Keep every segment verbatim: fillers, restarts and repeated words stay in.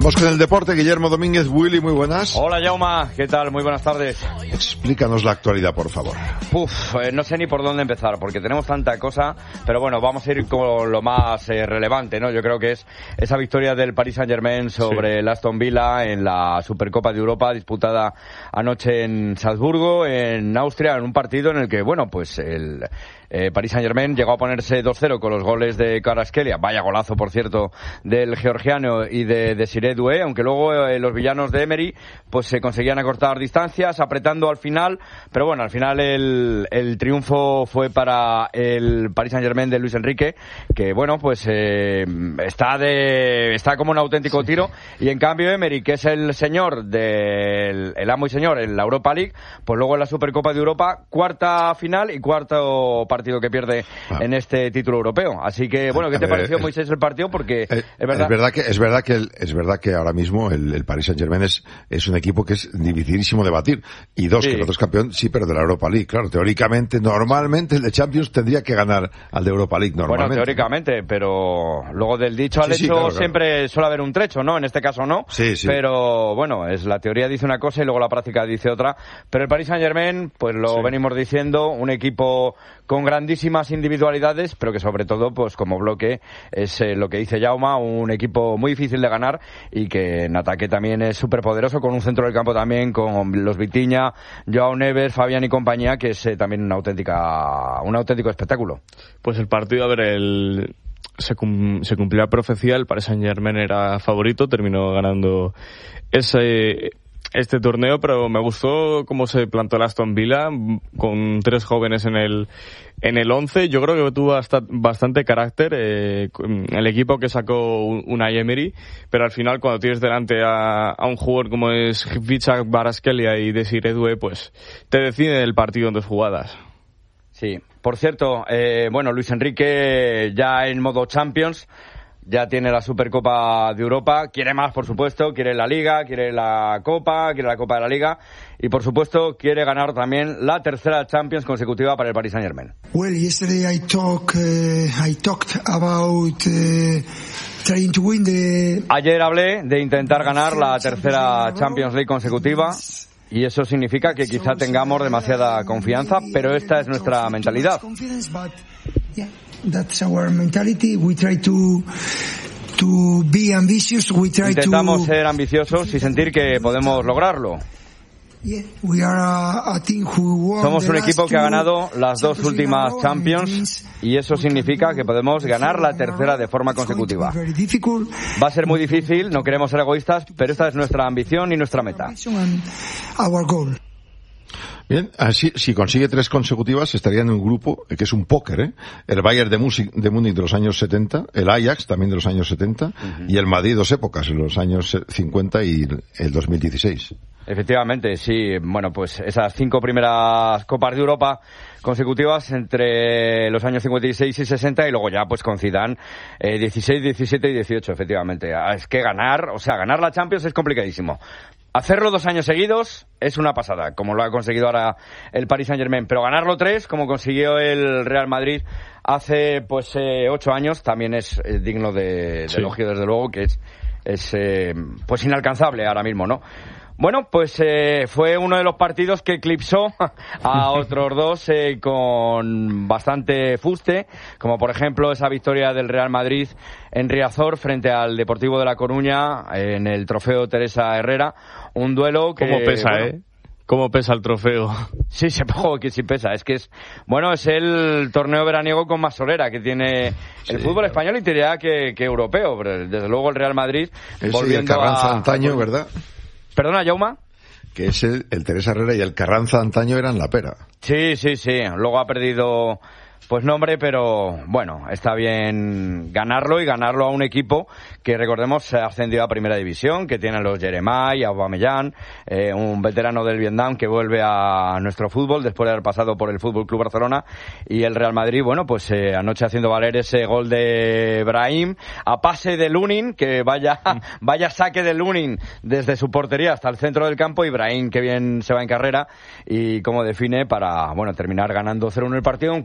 Vamos con el deporte. Guillermo Domínguez, Willy, muy buenas. Hola, Jauma, ¿qué tal? Muy buenas tardes. Explícanos la actualidad, por favor. Uf, eh, no sé ni por dónde empezar, porque tenemos tanta cosa, pero bueno, vamos a ir con lo más eh, relevante, ¿no? Yo creo que es esa victoria del Paris Saint-Germain sobre sí. el Aston Villa en la Supercopa de Europa, disputada anoche en Salzburgo, en Austria, en un partido en el que, bueno, pues el... Eh, Paris Saint-Germain llegó a ponerse dos cero con los goles de Kvaratskhelia, vaya golazo por cierto del georgiano y de Desiré Doué, aunque luego eh, los villanos de Emery pues se conseguían acortar distancias, apretando al final, pero bueno, al final el, el triunfo fue para el Paris Saint-Germain de Luis Enrique, que bueno, pues eh, está de está como un auténtico tiro, y en cambio Emery, que es el señor del el amo y señor en la Europa League, pues luego en la Supercopa de Europa, cuarta final y cuarto partido que pierde ah. en este título europeo. Así que, bueno, ¿qué te ver, pareció, es, Moisés, el partido? Porque es, es verdad... Es verdad que, es verdad que, el, es verdad que ahora mismo el, el Paris Saint-Germain es, es un equipo que es dificilísimo de batir. Y dos, sí. que el otro es campeón, sí, pero de la Europa League. Claro, teóricamente, normalmente el de Champions tendría que ganar al de Europa League, normalmente. Bueno, teóricamente, pero luego del dicho al sí, hecho sí, claro, siempre claro. suele haber un trecho, ¿no? En este caso no. Sí, sí. Pero, bueno, es la teoría dice una cosa y luego la práctica dice otra. Pero el Paris Saint-Germain, pues lo sí. venimos diciendo, un equipo con grandísimas individualidades, pero que sobre todo, pues como bloque, es eh, lo que dice Jauma, un equipo muy difícil de ganar y que en ataque también es súper poderoso, con un centro del campo también, con los Vitinha, Joao Neves, Fabián y compañía, que es eh, también una auténtica, un auténtico espectáculo. Pues el partido, a ver, el... Se, cum... se cumplió la profecía, el Paris Saint-Germain era favorito, terminó ganando ese... este torneo, pero me gustó cómo se plantó el Aston Villa con tres jóvenes en el en el once. Yo creo que tuvo hasta bastante carácter eh, el equipo que sacó Unai Emery, pero al final cuando tienes delante a, a un jugador como es Vicha Kvaratskhelia y Desiré Doué, pues te decide el partido en dos jugadas. Sí, por cierto, eh, bueno, Luis Enrique ya en modo Champions, ya tiene la Supercopa de Europa, quiere más, por supuesto, quiere la Liga, quiere la Copa, quiere la Copa de la Liga y, por supuesto, quiere ganar también la tercera Champions consecutiva para el Paris Saint-Germain. Well, yesterday I talk, uh, I talked about uh, trying to win the... Ayer hablé de intentar ganar la tercera Champions League consecutiva. Y eso significa que quizá tengamos demasiada confianza, pero esta es nuestra mentalidad. That's our mentality. We try to to be ambitious. We try Intentamos to... ser ambiciosos y sentir que podemos lograrlo. Yeah, we are a, a team who won Somos un equipo que ha ganado two las dos últimas Champions y eso significa que podemos ganar la tercera de forma consecutiva. Va a ser muy difícil, no queremos ser egoístas, pero esta es nuestra ambición y nuestra meta. Bien, así, si consigue tres consecutivas estaría en un grupo que es un póker, ¿eh? El Bayern de Múnich, de Múnich de los años setenta, el Ajax también de los años setenta uh-huh. y el Madrid dos épocas, en los años cincuenta y el dos mil dieciséis. Efectivamente, sí. Bueno, pues esas cinco primeras Copas de Europa consecutivas entre los años cincuenta y seis y sesenta y luego ya pues con Zidane eh, dieciséis, diecisiete y dieciocho, efectivamente. Es que ganar, o sea, ganar la Champions es complicadísimo. Hacerlo dos años seguidos es una pasada, como lo ha conseguido ahora el Paris Saint-Germain, pero ganarlo tres, como consiguió el Real Madrid hace pues eh, ocho años, también es eh, digno de, de sí. elogio, desde luego, que es, es eh, pues inalcanzable ahora mismo, ¿no? Bueno, pues eh, fue uno de los partidos que eclipsó a otros dos eh, con bastante fuste, como por ejemplo esa victoria del Real Madrid en Riazor frente al Deportivo de La Coruña en el trofeo Teresa Herrera, un duelo que... ¿Cómo pesa, bueno, eh? ¿Cómo pesa el trofeo? Sí, se oh, que sí pesa. Es que es, bueno, es el torneo veraniego con más solera que tiene el sí, fútbol español y te diría que, que europeo, pero desde luego el Real Madrid Ese volviendo y el Carranza a... antaño, ¿verdad? Perdona, Jauma. Que es el, el Teresa Herrera y el Carranza antaño eran la pera. Sí, sí, sí. Luego ha perdido pues nombre, pero bueno, está bien ganarlo y ganarlo a un equipo que, recordemos, se ha ascendido a Primera División, que tiene a los Jeremai, a Aubameyang, eh, un veterano del Vietnam que vuelve a nuestro fútbol después de haber pasado por el Fútbol Club Barcelona, y el Real Madrid, bueno, pues eh, anoche haciendo valer ese gol de Brahim a pase de Lunin, que vaya vaya saque de Lunin desde su portería hasta el centro del campo, y Brahim que bien se va en carrera y cómo define para, bueno, terminar ganando cero uno el partido, aunque hubo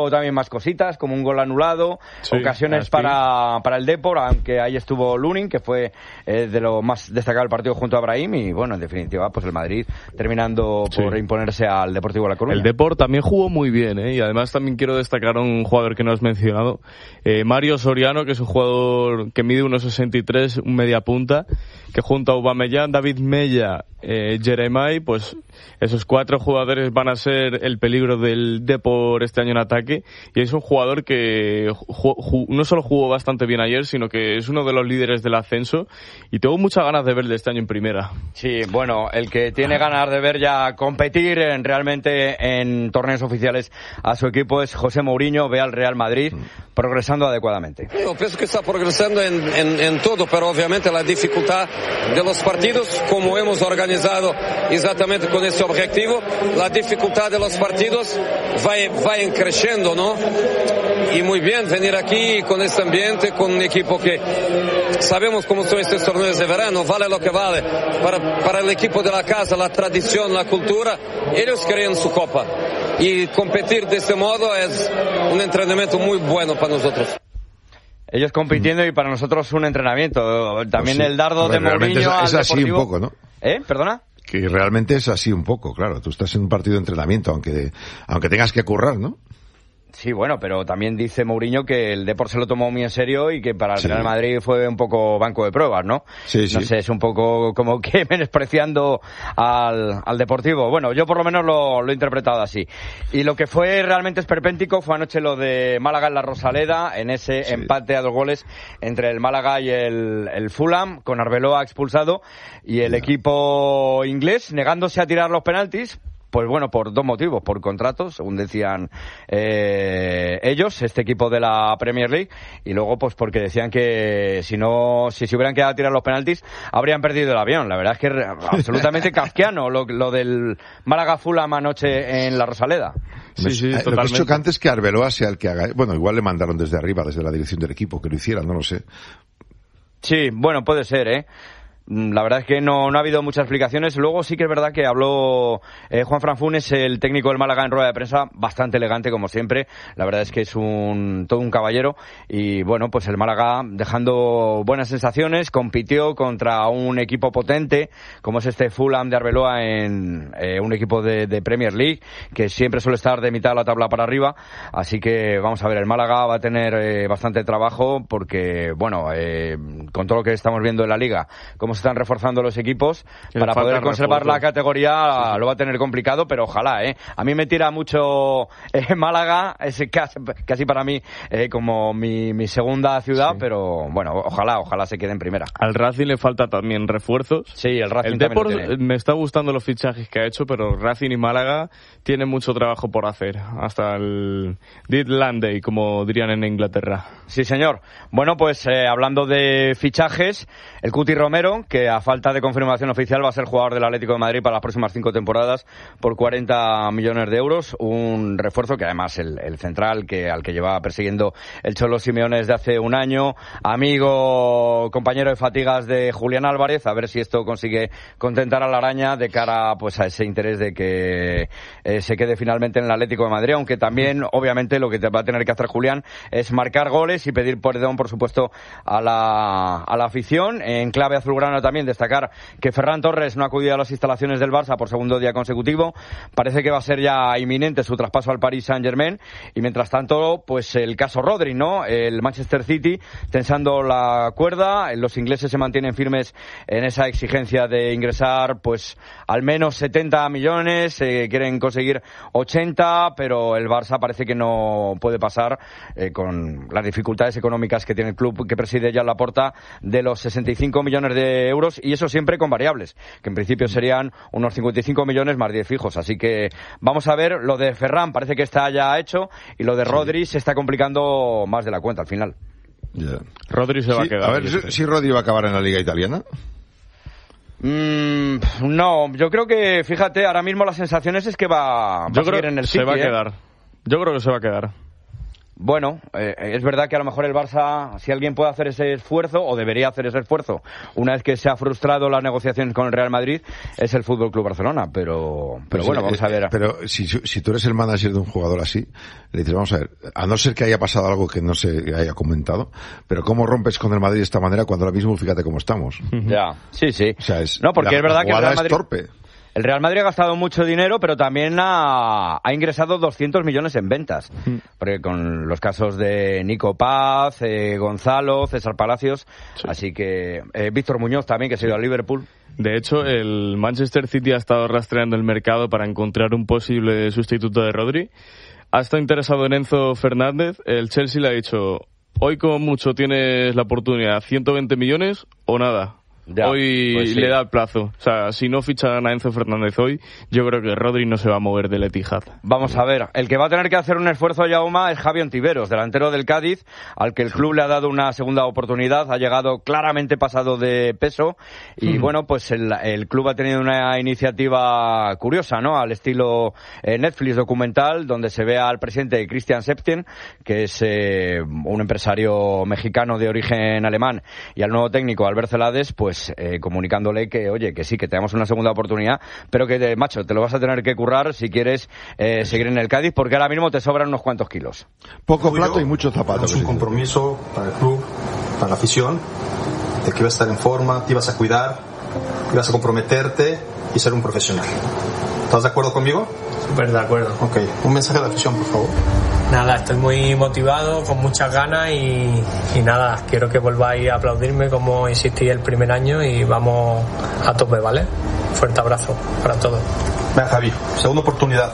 luego también más cositas, como un gol anulado, sí, ocasiones para, para el Depor, aunque ahí estuvo Lunin, que fue eh, de lo más destacado del partido junto a Brahim, y bueno, en definitiva, pues el Madrid terminando sí. por imponerse al Deportivo La Coruña. El Depor también jugó muy bien, ¿eh? Y además también quiero destacar a un jugador que no has mencionado, eh, Mario Soriano, que es un jugador que mide uno sesenta y tres, un media punta, que junto a Aubameyang, David Mella, eh, Jeremai, pues esos cuatro jugadores van a ser el peligro del Depor este año en ataque, y es un jugador que ju- ju- no solo jugó bastante bien ayer, sino que es uno de los líderes del ascenso, y tengo muchas ganas de verle este año en primera. Sí, bueno, el que tiene ganas de ver ya competir en, realmente en torneos oficiales a su equipo es José Mourinho. Ve al Real Madrid progresando adecuadamente. Yo pienso que está progresando en, en, en todo, pero obviamente la dificultad de los partidos, como hemos organizado exactamente con ese objetivo, la dificultad de los partidos va, va creciendo, ¿no? Y muy bien venir aquí con este ambiente, con un equipo que sabemos cómo son estos torneos de verano, vale lo que vale. Para, para el equipo de la casa, la tradición, la cultura, ellos creen su copa. Y competir de este modo es un entrenamiento muy bueno para nosotros. Ellos compitiendo y para nosotros un entrenamiento. También pues sí. El dardo ver, de Mourinho es, al es así Deportivo. Un poco, ¿no? ¿Eh? ¿Perdona? Que realmente es así un poco, claro. Tú estás en un partido de entrenamiento, aunque aunque tengas que currar, ¿no? Sí, bueno, pero también dice Mourinho que el Depor se lo tomó muy en serio y que para el sí. Real Madrid fue un poco banco de pruebas, ¿no? Sí, sí. No sé, es un poco como que menospreciando al, al Deportivo. Bueno, yo por lo menos lo, lo he interpretado así. Y lo que fue realmente esperpéntico fue anoche lo de Málaga en la Rosaleda, en ese sí. empate a dos goles entre el Málaga y el, el Fulham, con Arbeloa expulsado, y el yeah. equipo inglés negándose a tirar los penaltis. Pues bueno, por dos motivos, por contratos, según decían eh, ellos, este equipo de la Premier League, y luego pues porque decían que si no, si se hubieran quedado a tirar los penaltis, habrían perdido el avión. La verdad es que absolutamente kafkiano lo, lo del Málaga Fulham anoche en la Rosaleda. Sí, sí, totalmente. Lo que es chocante es que Arbeloa sea el que haga, bueno, igual le mandaron desde arriba, desde la dirección del equipo, que lo hiciera, no lo sé. Sí, bueno, puede ser, ¿eh? La verdad es que no, no ha habido muchas explicaciones. Luego sí que es verdad que habló eh, Juan Fran Funes, el técnico del Málaga, en rueda de prensa, bastante elegante como siempre. La verdad es que es un todo un caballero. Y bueno, pues el Málaga dejando buenas sensaciones, compitió contra un equipo potente como es este Fulham de Arbeloa, en eh, un equipo de, de Premier League que siempre suele estar de mitad de la tabla para arriba. Así que vamos a ver, el Málaga va a tener eh, bastante trabajo porque, bueno, eh, con todo lo que estamos viendo en la Liga, cómo se están reforzando los equipos, para poder conservar refuerzo. La categoría sí, sí. Lo va a tener complicado, pero ojalá, ¿eh? A mí me tira mucho eh, Málaga, es casi, casi para mí eh, como mi, mi segunda ciudad, sí. pero bueno, ojalá, ojalá se quede en primera. Al Racing le falta también refuerzos. Sí, el Racing el también Depor, lo tiene. Me está gustando los fichajes que ha hecho, pero Racing y Málaga tienen mucho trabajo por hacer, hasta el Deadline Day, como dirían en Inglaterra. Sí, señor. Bueno, pues eh, hablando de fichajes, el Cuti Romero, que a falta de confirmación oficial va a ser jugador del Atlético de Madrid para las próximas cinco temporadas por cuarenta millones de euros, un refuerzo que además el, el central que al que llevaba persiguiendo el Cholo Simeone desde hace un año, amigo, compañero de fatigas de Julián Álvarez, a ver si esto consigue contentar a la araña de cara pues a ese interés de que eh, se quede finalmente en el Atlético de Madrid, aunque también obviamente lo que va a tener que hacer Julián es marcar goles y pedir perdón, por supuesto, a la, a la afición. En clave azulgrana también destacar que Ferran Torres no ha acudido a las instalaciones del Barça por segundo día consecutivo. Parece que va a ser ya inminente su traspaso al Paris Saint-Germain. Y mientras tanto, pues el caso Rodri, ¿no? El Manchester City tensando la cuerda. Los ingleses se mantienen firmes en esa exigencia de ingresar, pues, al menos setenta millones. Eh, quieren conseguir ochenta, pero el Barça parece que no puede pasar eh, con las dificultades económicas que tiene el club que preside Joan Laporta de los sesenta y cinco millones de euros, y eso siempre con variables, que en principio serían unos cincuenta y cinco millones más diez fijos. Así que vamos a ver, lo de Ferran parece que está ya hecho, y lo de sí. Rodri se está complicando más de la cuenta al final. Yeah. Rodri se sí, va a quedar. A ver, si, si Rodri va a acabar en la Liga Italiana. Mm, no, yo creo que, fíjate, ahora mismo las sensaciones es que va, va yo a seguir creo en el City. Se va a ¿eh? quedar. Yo creo que se va a quedar. Bueno, eh, es verdad que a lo mejor el Barça, si alguien puede hacer ese esfuerzo, o debería hacer ese esfuerzo, una vez que se ha frustrado las negociaciones con el Real Madrid, es el Fútbol Club Barcelona, pero, pero pues bueno, sí, vamos a ver. Pero si, si tú eres el manager de un jugador así, le dices, vamos a ver, a no ser que haya pasado algo que no se haya comentado, pero ¿cómo rompes con el Madrid de esta manera cuando ahora mismo fíjate cómo estamos? Ya, sí, sí. O sea, es, no, porque la, es verdad la que el Real Madrid... es torpe. El Real Madrid ha gastado mucho dinero, pero también ha, ha ingresado doscientos millones en ventas. Mm. Porque con los casos de Nico Paz, eh, Gonzalo, César Palacios, sí. Así que eh, Víctor Muñoz también, que se ha ido a Liverpool. De hecho, el Manchester City ha estado rastreando el mercado para encontrar un posible sustituto de Rodri. Ha estado interesado en Enzo Fernández. El Chelsea le ha dicho, hoy como mucho tienes la oportunidad, ciento veinte millones o nada. Ya, hoy pues sí. Le da el plazo. O sea, si no fichan a Enzo Fernández hoy, yo creo que Rodri no se va a mover del Etihad. Vamos a ver. El que va a tener que hacer un esfuerzo, Jaume, es Javi Ontiveros, delantero del Cádiz, al que el club le ha dado una segunda oportunidad. Ha llegado claramente pasado de peso. Y mm. bueno, pues el, el club ha tenido una iniciativa curiosa, ¿no? Al estilo eh, Netflix documental, donde se ve al presidente Christian Septien, que es eh, un empresario mexicano de origen alemán, y al nuevo técnico, Albert Celades, pues Eh, comunicándole que, oye, que sí, que te damos una segunda oportunidad, pero que, de, macho, te lo vas a tener que currar si quieres eh, seguir en el Cádiz, porque ahora mismo te sobran unos cuantos kilos. Poco plato y mucho zapato. Es un compromiso para el club, para la afición, de que ibas a estar en forma, te ibas a cuidar, ibas a comprometerte y ser un profesional. ¿Estás de acuerdo conmigo? Súper de acuerdo. Ok, un mensaje a la afición, por favor. Nada, estoy muy motivado, con muchas ganas y, y nada, quiero que volváis a aplaudirme como insistí el primer año y vamos a tope, ¿vale? Fuerte abrazo para todos. Ven, Javi, segunda oportunidad.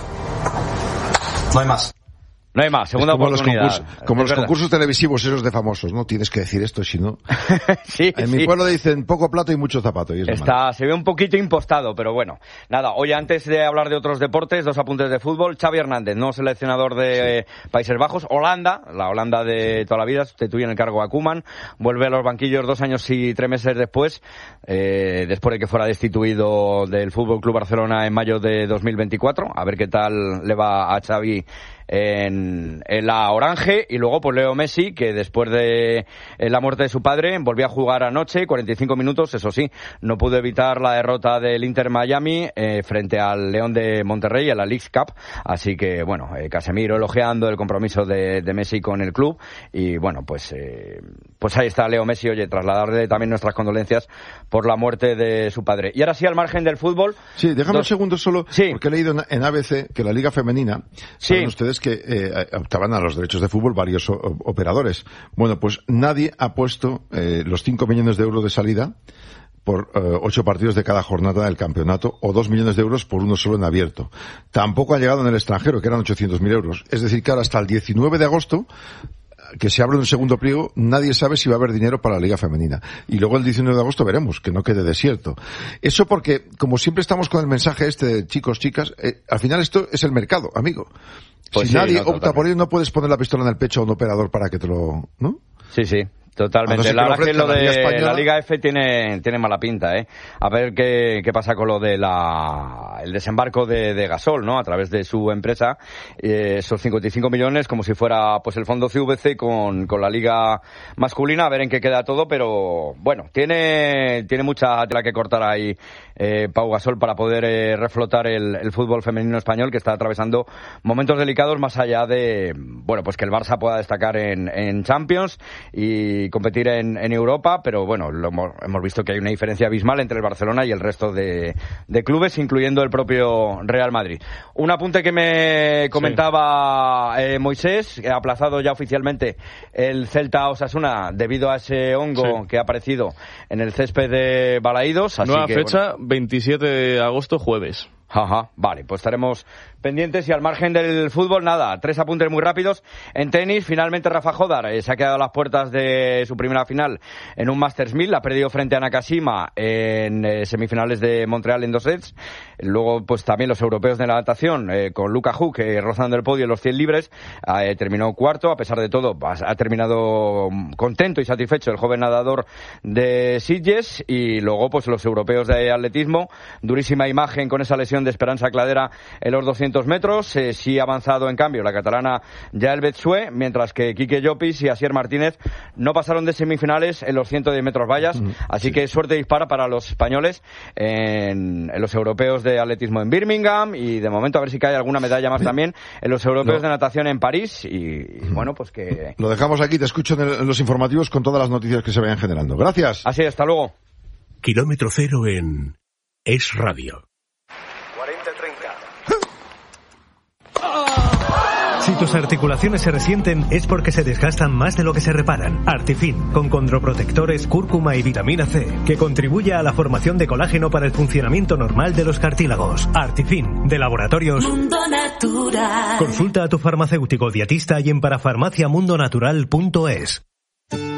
No hay más. No hay más, segunda es como oportunidad. Los concursos, como es los verdad. concursos televisivos esos de famosos, ¿no? Tienes que decir esto, si no... sí, en sí. mi pueblo dicen poco plato y mucho zapato. Y es Está, se ve un poquito impostado, pero bueno. Nada, hoy antes de hablar de otros deportes, dos apuntes de fútbol. Xavi Hernández, no seleccionador de sí. eh, Países Bajos. Holanda, la Holanda de toda la vida, sustituye en el cargo a Koeman. Vuelve a los banquillos dos años y tres meses después, eh, después de que fuera destituido del Fútbol Club Barcelona en mayo de dos mil veinticuatro. A ver qué tal le va a Xavi en, en la Orange. Y luego pues Leo Messi, que después de la muerte de su padre volvió a jugar anoche cuarenta y cinco minutos, eso sí, no pudo evitar la derrota del Inter Miami eh, frente al León de Monterrey en la Leagues Cup, así que bueno, eh, Casemiro elogiando el compromiso de, de Messi con el club. Y bueno, pues eh, pues ahí está Leo Messi. Oye, trasladarle también nuestras condolencias por la muerte de su padre. Y ahora sí, al margen del fútbol. Sí, déjame dos... un segundo solo, sí. porque he leído en A B C que la Liga Femenina, saben sí. ustedes que eh, optaban a los derechos de fútbol varios o, operadores. Bueno, pues nadie ha puesto eh, los cinco millones de euros de salida por eh, ocho partidos de cada jornada del campeonato, o dos millones de euros por uno solo en abierto. Tampoco ha llegado en el extranjero, que eran ochocientos mil euros. Es decir, que ahora hasta el diecinueve de agosto, que se abre un segundo pliego, nadie sabe si va a haber dinero para la Liga Femenina. Y luego el diecinueve de agosto veremos, que no quede desierto. Eso porque, como siempre estamos con el mensaje este de chicos, chicas, eh, al final esto es el mercado, amigo. Pues si sí, nadie no, opta por ello, no puedes poner la pistola en el pecho a un operador para que te lo... ¿no? Sí, sí. Totalmente. La verdad es que lo de la Liga F tiene, tiene mala pinta, ¿eh? A ver qué, qué pasa con lo de la, el desembarco de, de Gasol, ¿no? A través de su empresa, eh, esos cincuenta y cinco millones, como si fuera, pues, el fondo C V C con, con la Liga masculina, a ver en qué queda todo, pero, bueno, tiene, tiene mucha tela que cortar ahí, eh, Pau Gasol para poder eh, reflotar el, el fútbol femenino español, que está atravesando momentos delicados, más allá de, bueno, pues que el Barça pueda destacar en, en Champions y competir en, en Europa, pero bueno, lo hemos, hemos visto que hay una diferencia abismal entre el Barcelona y el resto de, de clubes, incluyendo el propio Real Madrid. Un apunte que me comentaba sí. eh, Moisés, que ha aplazado ya oficialmente el Celta Osasuna debido a ese hongo sí. que ha aparecido en el césped de Balaídos. Así Nueva que, fecha, bueno. veintisiete de agosto, jueves. Ajá, vale, pues estaremos pendientes. Y al margen del fútbol, nada, tres apuntes muy rápidos. En tenis, finalmente Rafa Jodar eh, se ha quedado a las puertas de su primera final en un Masters mil, ha perdido frente a Nakashima en eh, semifinales de Montreal en dos sets. Luego, pues también los europeos de la natación, eh, con Luka Huk eh, rozando el podio en los cien libres, eh, terminó cuarto. A pesar de todo, ha terminado contento y satisfecho el joven nadador de Sitges. Y luego, pues los europeos de atletismo, durísima imagen con esa lesión de Esperanza Cladera en los doscientos doscientos metros. Eh, sí ha avanzado, en cambio, la catalana Yael Betsue, mientras que Quique Llopis y Asier Martínez no pasaron de semifinales en los ciento diez metros vallas. Mm, así sí. que suerte dispara para los españoles en, en los europeos de atletismo en Birmingham, y de momento a ver si cae alguna medalla más también en los europeos no. de natación en París. Y, y bueno, pues que... Lo dejamos aquí, te escucho en, el, en los informativos con todas las noticias que se vayan generando. Gracias. Así es, hasta luego. Kilómetro cero en Es Radio. cuarenta treinta. Si tus articulaciones se resienten es porque se desgastan más de lo que se reparan. Artifin, con condroprotectores, cúrcuma y vitamina C, que contribuye a la formación de colágeno para el funcionamiento normal de los cartílagos. Artifin, de Laboratorios Mundo Natural. Consulta a tu farmacéutico dietista y en parafarmaciamundonatural punto es.